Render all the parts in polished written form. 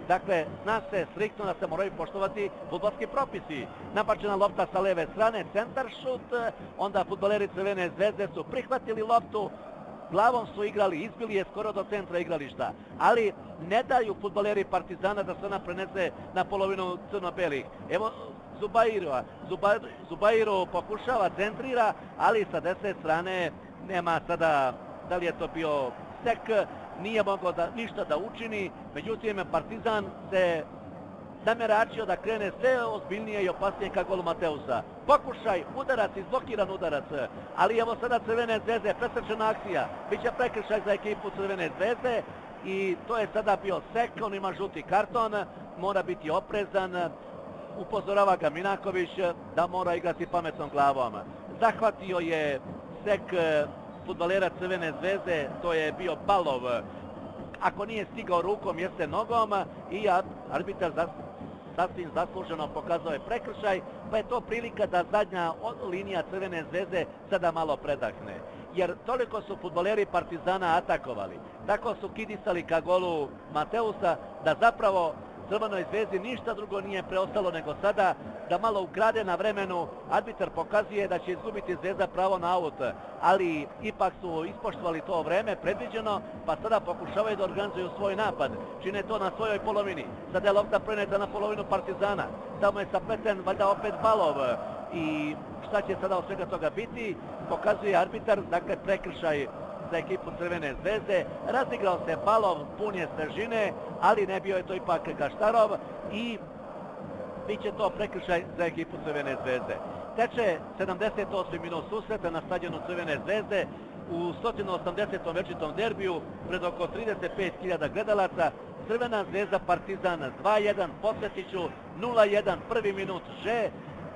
Dakle, zna se striktno da se moraju poštovati fudbalski propisi. Napačena lopta sa leve strane, centar šut, onda fudbaleri Crvene zvezde su prihvatili loptu, glavom su igrali, izbili je skoro do centra igrališta, ali ne daju fudbaleri Partizana da se ona prenese na polovinu crno-belih. Evo Zubairu pokušava, centrira, ali sa desne strane nema sada, da li je to bio Sek, nije mogao ništa da učini, međutim Partizan se nameračio da krene sve ozbiljnije i opasnije ka golu Mateusa. Pokušaj, udarac, izblokiran udarac, ali evo sada Crvene zvezde, presrečena akcija, bit će prekršaj za ekipu Crvene zvezde i to je sada bio Sek, on ima žuti karton, mora biti oprezan, upozorava ga Minaković da mora igrati pametnom glavom. Zahvatio je Sek fudbalera Crvene zvezde, to je bio Balov, ako nije stigao rukom, jeste nogom i arbitar sasvim zasluženo pokazao je prekršaj, pa je to prilika da zadnja linija Crvene zvezde sada malo predahne. Jer toliko su fudbaleri Partizana atakovali, tako su kidisali ka golu Mateusa, da zapravo Crvenoj zvezdi ništa drugo nije preostalo nego sada da malo ukrade na vremenu. Arbitar pokazuje da će izgubiti Zvezda pravo na aut, ali ipak su ispoštovali to vreme predviđeno, pa sada pokušavaju da organizuju svoj napad. Čine to na svojoj polovini. Sada je lopta preneta na polovinu Partizana. Tamo je sapleten valjda opet Balov. I šta će sada od svega toga biti? Pokazuje arbitar, dakle prekršaj za ekipu Crvene zvezde. Razigrao se Balov, pun je težine, ali ne bio je to ipak Gaštarov i bit će to prekršaj za ekipu Crvene zvezde. Teče 78. minut susreta na stadionu Crvene zvezde u 180. večitom derbiju pred oko 35.000 gledalaca. Crvena zvezda Partizan 2-1, Podsjetiću 0-1, prvi minut Že,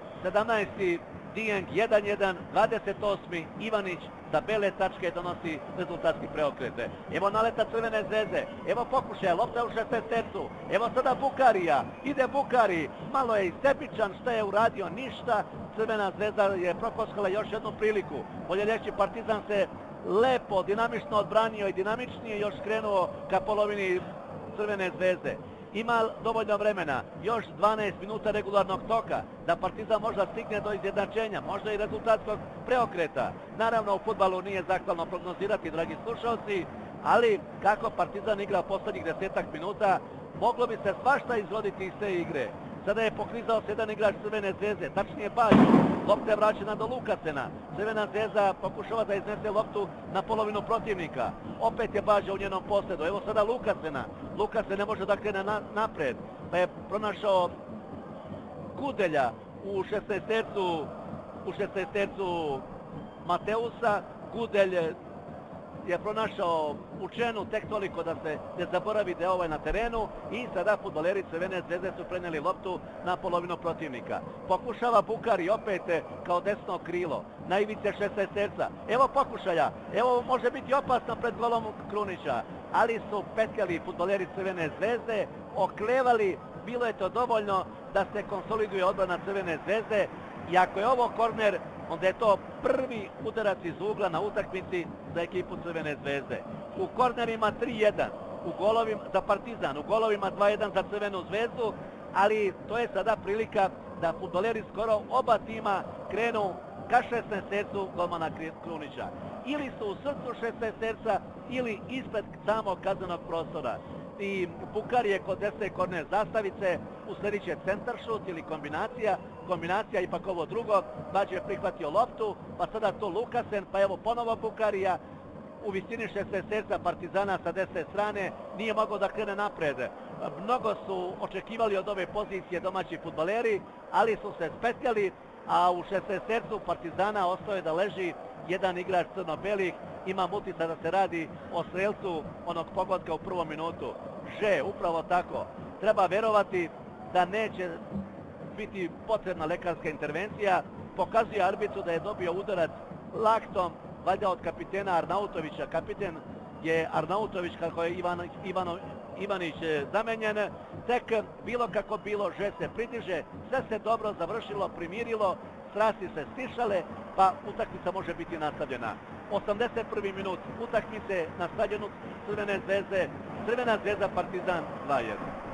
17. Dijeng 1-1, 28. Ivanić sa bele tačke donosi rezultatski preokrete. Evo naleta Crvene zvezde, evo pokušaja, lopta u 16. Evo sada Bukarija, ide Bukari, malo je sebičan, šta je uradio, ništa. Crvena zvezda je prokoskala još jednu priliku. Bolje reći, Partizan se lepo, dinamično odbranio i dinamičnije još krenuo ka polovini Crvene zvezde. Ima dovoljno vremena, još 12 minuta regularnog toka, da Partizan možda stigne do izjednačenja, možda i rezultatskog preokreta. Naravno, u fudbalu nije zahvalno prognozirati, dragi slušalci, ali kako Partizan igra poslednjih 10 minuta, moglo bi se svašta izroditi iz te igre. Sada je poklizao se jedan igrač Crvene zvezde, tačnije Bađo. Lopta je vraćena do Lukasena. Crvena zvezda pokušava da iznese loptu na polovinu protivnika. Opet je Bađo u njenom posledu. Evo sada Lukasena. Lukasen ne može da krene napred. Pa je pronašao Kudelja u 16. Mateusa. Kudelj je pronašao Učenu tek toliko da se ne zaboravi da je ovaj na terenu i sada fudbaleri Crvene zvezde su preneli loptu na polovinu protivnika. Pokušava Bukari opet kao desno krilo, na ivice 16. Evo pokušaja, evo može biti opasno pred golom Krunića, ali su petkali fudbaleri Crvene zvezde, oklevali, bilo je to dovoljno da se konsoliduje odbrana Crvene zvezde i ako je ovo korner, onda je to prvi udarac iz ugla na utakmici za ekipu Crvene zvezde. U kornerima 3-1 za Partizan, u golovima 2-1 za Crvenu zvezdu, ali to je sada prilika da fudbaleri skoro oba tima krenu ka 16. golmana Krunića. Ili su u srcu 16. ili ispred samog kaznenog prostora. I Bukari je kod desne korner zastavice, usledit će centar šut ili kombinacija ipak ovo drugo. Bađo je prihvatio loptu, pa sada to Lukasen, pa evo ponovo Bukarija u visini 16. Partizana sa desne strane, nije mogao da krene napred. Mnogo su očekivali od ove pozicije domaći fudbaleri, ali su se spetljali, a u 16. Partizana ostao je da leži jedan igrač crno-belih. Imam utisak da se radi o strelcu onog pogotka u prvom minutu. Že, upravo tako. Treba verovati da neće biti potrebna lekarska intervencija. Pokazuje arbitru da je dobio udarac laktom, valjda od kapitena Arnautovića. Kapiten je Arnautović, kako je Ivanić zamenjen. Tek bilo kako bilo, Že se pridiže, sve se dobro završilo, primirilo, strasti se stišale, pa utakmica može biti nastavljena. 81. minut utakmice na stadionu Crvene zvezde, Crvena zvezda Partizan 2-1.